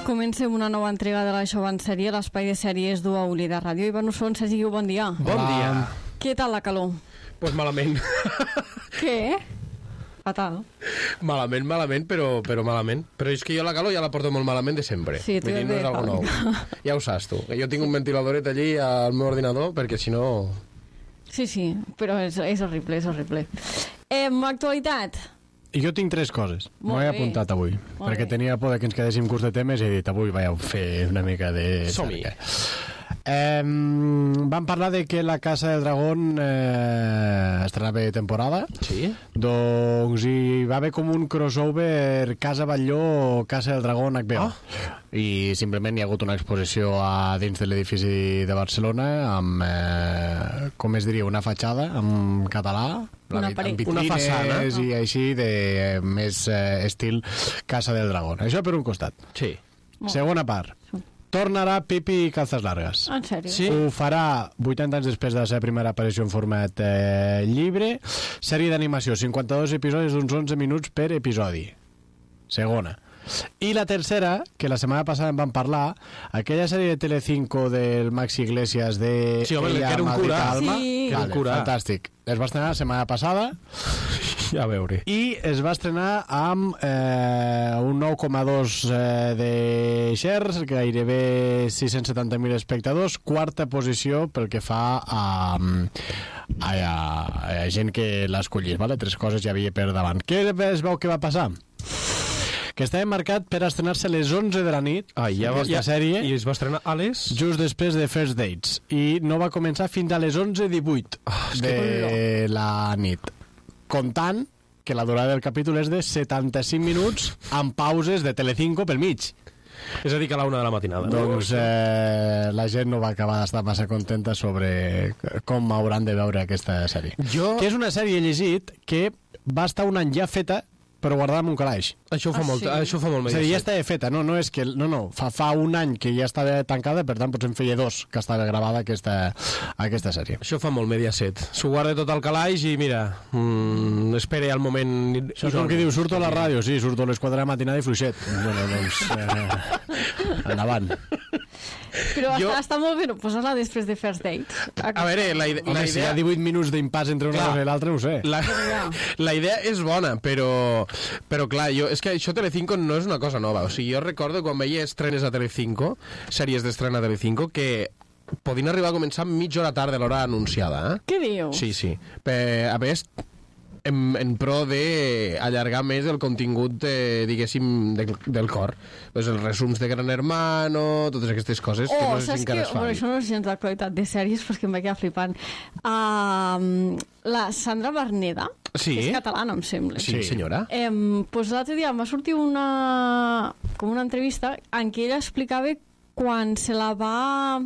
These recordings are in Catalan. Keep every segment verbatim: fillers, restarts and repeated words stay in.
Comencem una nova entrega de la Jove en Sèrie, l'espai de sèries d'U A U L I de Ràdio. Ivan Ussón, Sergi Guiu, bon dia. Bon dia. Què tal la calor? Pues malament. Què? Fatal. Malament, malament, però, però malament. Però és que jo la calor ja la porto molt malament de sempre. Sí, tu no és algo nou. Ja ho saps tu. Jo tinc un ventiladoret allí al meu ordinador perquè si no... Sí, sí, però és, és horrible, és horrible. Eh, actualitat. Jo tinc tres coses. M'ho he apuntat avui. Molt perquè bé. tenia por que ens quedéssim curts de temes i he dit avui vaig fer una mica de... Som-hi. Eh, vam parlar de que la Casa del Dragón eh, estrenava temporada. Sí? Doncs hi va haver com un crossover Casa Batlló, Casa del Dragón, H B O. Ah. I simplement hi ha hagut una exposició a dins de l'edifici de Barcelona amb, eh, com es diria, una fatxada en català, Una amb paret. vitrines Una façana. i així de eh, més eh, estil Casa del Dragón. Això per un costat. Sí. Molt. Segona part. Tornarà Pipi Calzas Largas. En sèrio? Sí. Ho farà vuitanta anys després de la seva primera aparició en format eh, llibre. Sèrie d'animació, cinquanta-dos episodis d'uns onze minuts per episodi. Segona. I la tercera, que la setmana passada en vam parlar, aquella sèrie de Telecinco del Maxi Iglesias de... Sí, home, Ella, que era un Maldita cura. Alma. Sí. Que era un Vale, cura. fantàstic. Es va estrenar la setmana passada Ja a veure. i es va estrenar amb eh, un nou coma dos eh, de shares, gairebé sis-cents setanta mil espectadors, quarta posició pel que fa a, a, a, a gent que l'ha escollit, vale? Tres coses hi havia per davant. Què es veu que va passar? Que estava marcat per estrenar-se a les onze de la nit, Ah, ja va, aquesta ja, sèrie, I es va estrenar a les... just després de First Dates, i no va començar fins a les onze divuit Ah, és de que- la nit, comptant que la durada del capítol és de setanta-cinc minuts amb pauses de Telecinco pel mig. És a dir, que a la una de la matinada. Doncs eh, la gent no va acabar d'estar massa contenta sobre com hauran de veure aquesta sèrie. Jo... Que és una sèrie, he llegit, que va estar un any ja feta però guardada en un calaix. Això ho fa, Ah, molt, sí? això ho fa molt És a dir, ja Mediaset. estava feta, no, no és que... No, no, fa, fa un any que ja estava tancada, per tant potser en feia dos que estava gravada aquesta, aquesta sèrie. Això fa molt Mediaset. S'ho guarda tot al calaix i mira, mm, espere al moment... Això és com que diu, surto a la ràdio, sí, surto a les quatre de la matinada i fluixet. Bueno, doncs, eh, endavant. Però Jo- està, està molt bé, no? Posa-la després de First Dates. A veure, la, ide Home, la si hi idea... ha divuit minuts d'impàs entre una Clar. cosa i l'altra, no ho sé. La, ja. la idea és bona, però, però clar, jo, és que això Telecinco no és una cosa nova. O sigui, jo recordo quan veia estrenes a Telecinco, sèries d'estrena a Telecinco, que podien arribar a començar mitja hora tard de l'hora anunciada. Eh? Què dius? Sí, sí. Per, a més, en, en pro de allargar més el contingut, eh, diguéssim, del, del cor. Pues els resums de Gran Hermano, totes aquestes coses que Oh, no sé saps si encara que... es fan. Bueno, això no és gens d'actualitat de sèries, però és que em va quedar flipant. Uh, la Sandra Berneda, Sí. que és catalana, em sembla. Sí, Sí. senyora. Eh, pues l'altre dia em va sortir una, com una entrevista en què ella explicava quan se la va...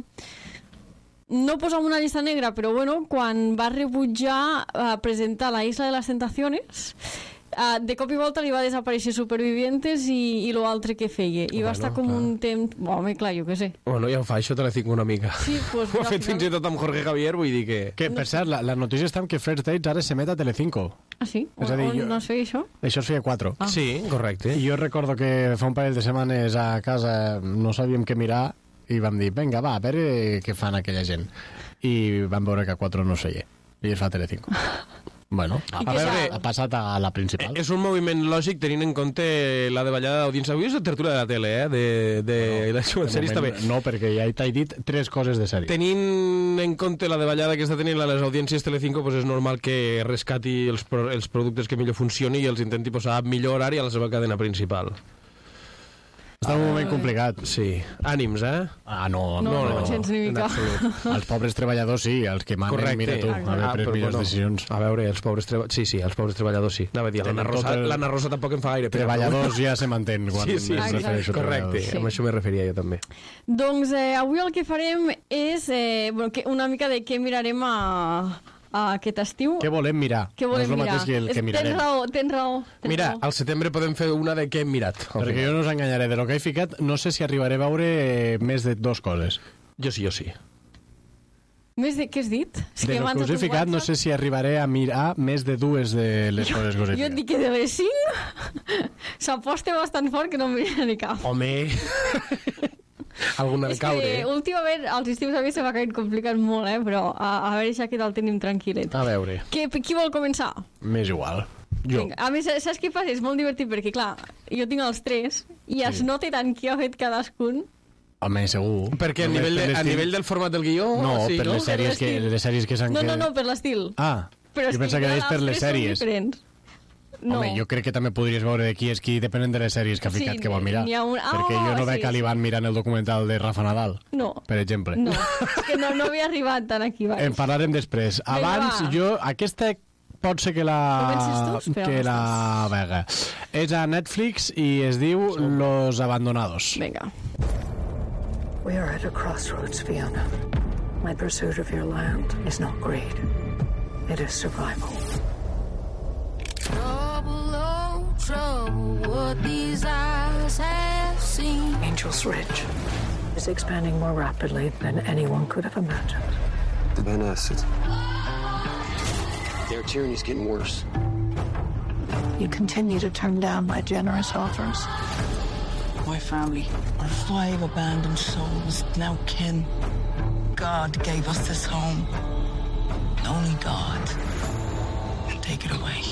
no posar en una llista negra, però bueno, quan va rebutjar eh, presentar la Isla de les Tentaciones, eh, de cop i volta li va desaparèixer Supervivientes i, i l'altre que feia. I va Bueno, estar com clar. un temps... Bon, home, clar, jo què sé. Bueno, ja ho fa, això Telecinco una mica. Sí, pues, Ho ha mira, fet al fins i tot amb Jorge Javier, vull dir que... Que, per cert, la, la notícia està en que First Dates ara s'emet a Telecinco. Ah, sí? És a dir, On jo- no es feia això? Això es feia quatre. Ah. Sí, correcte. I jo recordo que fa un parell de setmanes a casa no sabíem què mirar i vam dir, vinga, va, a veure què fan aquella gent. I vam veure que a quatre no es feia. I es fa a Telecinco. Bueno, ha, I què veure, tal? ha passat a la principal. És un moviment lògic tenint en compte la davallada d'audiència. Avui és la tertúlia de la tele, eh? De, de, no, la seva De sèrie està bé. moment, no, perquè ja t'he dit tres coses de sèrie. Tenint en compte la davallada que està tenint les audiències Telecinco, pues és normal que rescati els, pro, els productes que millor funcioni i els intenti posar a millor horari a la seva cadena principal. Està en un moment complicat. Sí. Ànims, eh? Ah, no, No, no, no, gens ni en mica. absolut. Els pobres treballadors sí, els que manen, Correcte. mira tu, haver Ah, pres però millors bueno, decisions. A veure, els pobres treballadors... Sí, sí, els pobres treballadors sí. Anava a dir, l'Anna Tenen Rosa, tot el- l'Anna Rosa tampoc em fa gaire pena. Treballadors ja se mantén quan Sí, sí, em sí, refereixo a correcte. treballadors. Sí. Amb això me referia jo també. Doncs eh, avui el que farem és eh, bueno, que una mica de què mirarem a, a aquest estiu. Què volem mirar? Què volem no és el mirar? mateix que el És- que mirarem. Tens raó, tens raó. Tens Mira, raó. al setembre podem fer una de què hem mirat. Perquè jo no us enganyaré, de lo que he ficat no sé si arribaré a veure eh, més de dues coses. Jo sí, jo sí. Més de què has dit? És De que los m'ha que us he entrat un ficat, no WhatsApp. sé si arribaré a mirar més de dues de les coses que us he Jo et ficat. dic que de les cinc s'aposta bastant fort que no em miraré ni cap. Home... Alguna de És caure, que eh? últimament els estius a mi se m'ha acabat complicant molt, eh? Però a, a veure ja que el tenim tranquil·let. A veure. Que, qui vol començar? M'és igual. Jo. Vinga. A més, saps què passa? És molt divertit perquè, clar, jo tinc els tres i es nota tant qui ha fet cadascun. Home, segur. Perquè a Només nivell, per de, a l'estil- nivell del format del guió... No, sí, per no? les sèries que, l'estil. les sèries que s'han... No, no, quedat- no, per l'estil. Ah, Però és jo pensava que deies igual per els les tres són sèries. diferents. No. Home, jo crec que també podries veure de qui és qui, depenent de les sèries que ha Sí, ficat que vol mirar. n'hi ha un- Ah, Perquè jo no sí, veig a l'Ivan sí. mirant el documental de Rafa Nadal, No. per exemple. No, és que no, no havia arribat tant aquí baix. En parlarem després. Vinga, Abans, va. jo, aquesta pot ser que la... Comences tu? Espera, que on la vega. És a Netflix i es diu Los Abandonados. Vinga. We are at a crossroads, Fiona. My pursuit of your land is not greed. It is survival. Trouble, oh, trouble, what these eyes have seen. Angel's Ridge is expanding more rapidly than anyone could have imagined. The Van Ness, it's... Their tyranny's getting worse. You continue to turn down my generous offers. My family are five abandoned souls, now kin. God gave us this home. Only God can take it away.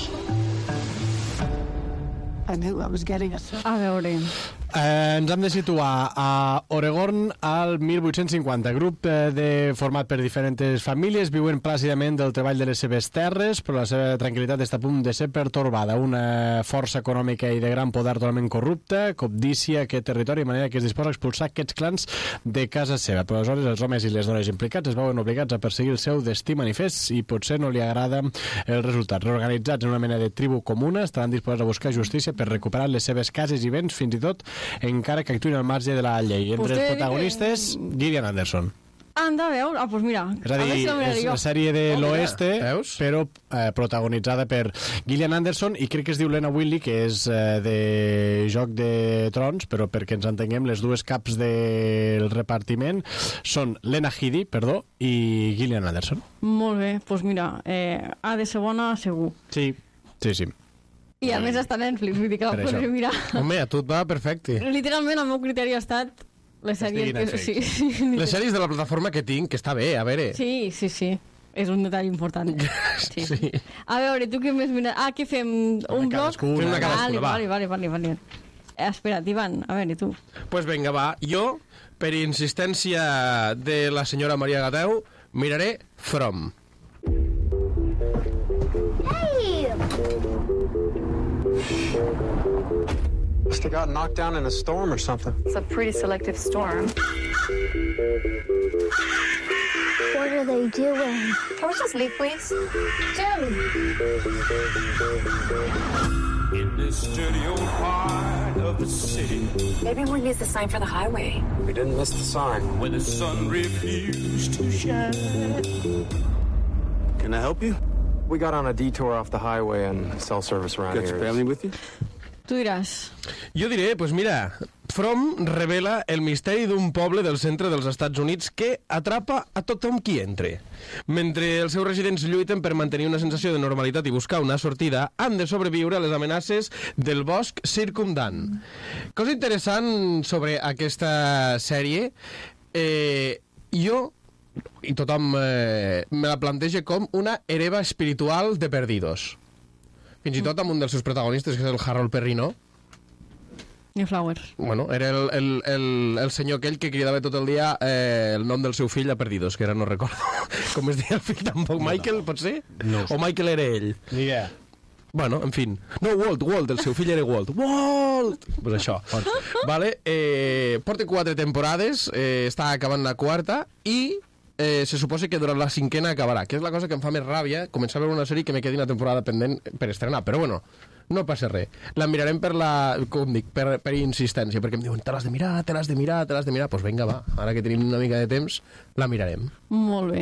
I knew I was getting it. A veure... Eh, ens hem de situar a Oregon al mil vuit-cents cinquanta. Grup eh, de, format per diferents famílies, viuen plàcidament del treball de les seves terres, però la seva tranquil·litat està a punt de ser pertorbada. Una força econòmica i de gran poder totalment corrupta cobdícia aquest territori, de manera que es disposa a expulsar aquests clans de casa seva. Però aleshores els homes i les dones implicats es veuen obligats a perseguir el seu destí manifest i potser no li agrada el resultat. Reorganitzats en una mena de tribu comuna, estaran disposats a buscar justícia per recuperar les seves cases i béns, fins i tot encara que actuïn al marge de la llei. Entre Vostè els diu protagonistes, Gillian Anderson. Anda, a veure... Ah, doncs mira. És a veure dir, si la miraré és jo. la sèrie de Oh, mira, l'oeste, veus? però eh, protagonitzada per Gillian Anderson i crec que es diu Lena Whitley, que és eh, de Joc de Trons, però perquè ens entenguem, les dues caps del repartiment són Lena Headey, perdó, i Gillian Anderson. Molt bé, doncs mira, eh, ha de ser bona segur. Sí, sí, sí. I a més està a Netflix, vull dir que la Per podré això. mirar. Home, a tu et va perfecte. Literalment el meu criteri ha estat les estigui sèries a que... Netflix. Sí, sí, Les sèries de la plataforma que tinc, que està bé, a veure. sí, sí, sí. És un detall important. Sí. Sí. A veure, tu què més mira? Ah, què fem? Un bloc? cadascuna. Fem una cadascuna, vale, va. vale, vale, vale, vale. Eh, espera't, Ivan, a veure, tu. Pues vinga, va. Jo, per insistència de la senyora Maria Gateu, miraré From. Must have got knocked down in a storm or something. It's a pretty selective storm. What are they doing? Can we just leave, please? Jim! In this dirty old part of the city, Maybe we use the sign for the highway. We didn't miss the sign. where the sun refused to shine. Can I help you? We got on a detour off the highway and cell service around Got here. your family with you? Tu diràs. Jo diré, pues mira, From revela el misteri d'un poble del centre dels Estats Units que atrapa a tothom qui entre. Mentre els seus residents lluiten per mantenir una sensació de normalitat i buscar una sortida, han de sobreviure a les amenaces del bosc circumdant. Cosa interessant sobre aquesta sèrie, eh, jo i tothom eh, me la planteja com una hereva espiritual de Perdidos. Fins i tot amb un dels seus protagonistes, que és el Harold Perrineau. Ni Flowers. Bueno, era el, el, el, el senyor aquell que cridava tot el dia eh, el nom del seu fill a Perdidos, que ara no recordo com es deia el fill tampoc. Michael, pot ser? No. O Michael era ell? Ni idea. Bueno, en fin. No, Walt, Walt, el seu fill era Walt. Walt! Pues això. Vale, eh, porta quatre temporades, eh, està acabant la quarta i eh, se suposa que durant la cinquena acabarà, que és la cosa que em fa més ràbia, començar a veure una sèrie que me quedi una temporada pendent per estrenar, però bueno, no passa res. La mirarem per la, com dic, per, per insistència, perquè em diuen, te l'has de mirar, te l'has de mirar, te l'has de mirar, doncs pues vinga, va, ara que tenim una mica de temps, la mirarem. Molt bé.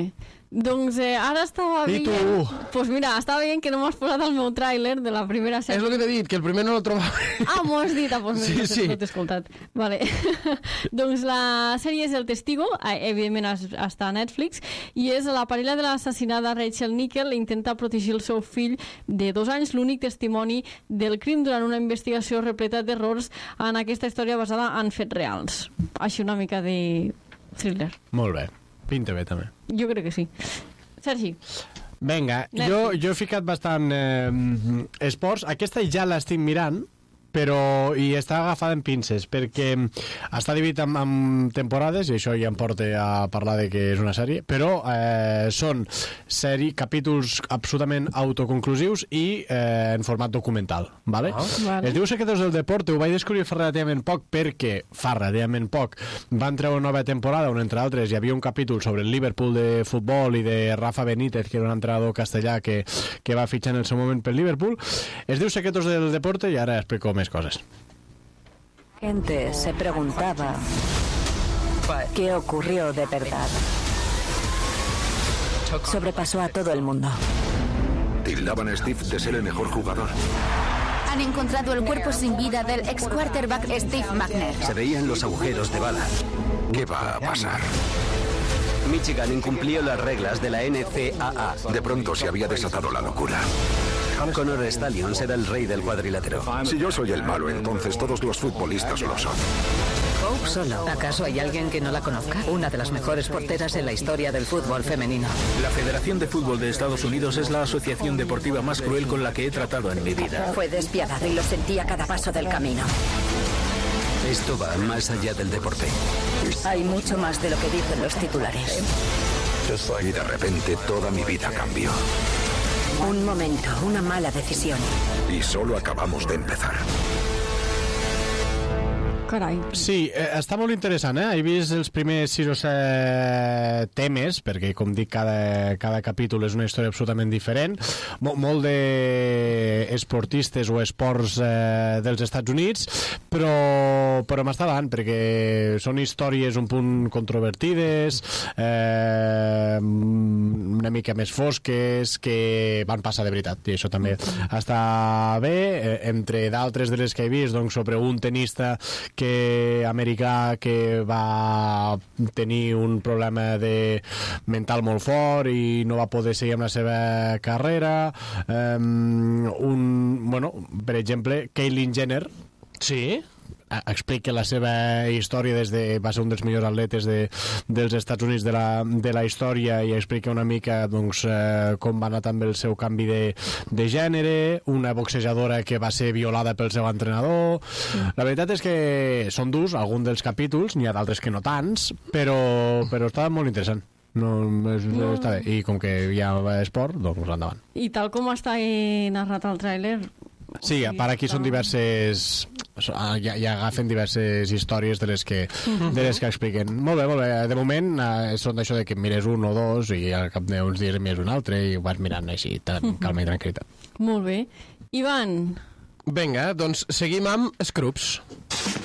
Doncs eh, ara estava I veient... tu? Pues mira, estava veient que no m'has posat el meu tràiler de la primera sèrie. És el que t'he dit, que el primer no el trobava. Ah, m'ho has dit, ah, doncs Sí, no, sí. no t'he escoltat. Vale. Doncs la sèrie és El Testigo, eh, evidentment es- està a Netflix, i és la parella de l'assassinada Rachel Nickel intenta protegir el seu fill de dos anys, l'únic testimoni del crim durant una investigació repleta d'errors en aquesta història basada en fets reals. Així una mica de thriller. Molt bé. Pinta bé, també. Jo crec que sí. Sergi. Vinga, Netflix. jo, jo he ficat bastant eh, esports. Aquesta ja l'estic mirant, però i està agafada en pinces, perquè està dividit en, en temporades, i això ja em porta a parlar de que és una sèrie, però eh, són sèrie, capítols absolutament autoconclusius i eh, en format documental, ¿vale? Ah, vale. Es diu Secretos del Deporte, ho vaig descobrir fa relativament poc, perquè fa relativament poc van treure una nova temporada on, entre altres, hi havia un capítol sobre el Liverpool de futbol i de Rafa Benítez, que era un entrenador castellà que, que va fitxar en el seu moment pel Liverpool. Es diu Secretos del Deporte i ara explico més cosas. Gente se preguntaba qué ocurrió de verdad. Sobrepasó a todo el mundo. Tildaban a Steve de ser el mejor jugador. Han encontrado el cuerpo sin vida del ex quarterback Steve McNair. Se veían los agujeros de bala. ¿Qué va a pasar? Michigan incumplió las reglas de la N C A A. De pronto se había desatado la locura. Connor Stallions era el rey del cuadrilátero. Si yo soy el malo, entonces todos los futbolistas lo son. Hope Solo. ¿Acaso hay alguien que no la conozca? Una de las mejores porteras en la historia del fútbol femenino. La Federación de Fútbol de Estados Unidos es la asociación deportiva más cruel con la que he tratado en mi vida. Fue despiadado y lo sentí a cada paso del camino. Esto va más allá del deporte. Hay mucho más de lo que dicen los titulares. Y de repente toda mi vida cambió. Un momento, una mala decisión. Y solo acabamos de empezar. Carai. Sí, eh, està molt interessant, eh? He vist els primers sis o set temes, perquè, com dic, cada, cada capítol és una història absolutament diferent. Mo, molt d'esportistes o esports eh, dels Estats Units, però, però m'està davant, perquè són històries un punt controvertides, eh, una mica més fosques, que van passar de veritat, i això també està bé. Eh, entre d'altres de les que he vist, doncs, sobre un tenista que americà que va tenir un problema de mental molt fort i no va poder seguir amb la seva carrera. Um, un, bueno, per exemple, Caitlyn Jenner. Sí? Explica la seva història des de... va ser un dels millors atletes de, dels Estats Units de la, de la història, i explica una mica, doncs, eh, com va anar també el seu canvi de, de gènere, una boxejadora que va ser violada pel seu entrenador. Mm. La veritat és que són durs alguns dels capítols, n'hi ha d'altres que no tants, però, però està molt interessant. No, és, no. Està bé. I com que hi ha esport, doncs endavant. I tal com està narrat el tràiler... Sí, a part aquí són diverses... Ja, ja agafen diverses històries de les que, de les que expliquen. Molt bé, molt bé. De moment eh, són d'això de que mires un o dos i al cap d'uns dies mires un altre i ho vas mirant així, tan calma i tranquil·litat. Molt bé. Ivan. Vinga, doncs seguim amb Scrubs.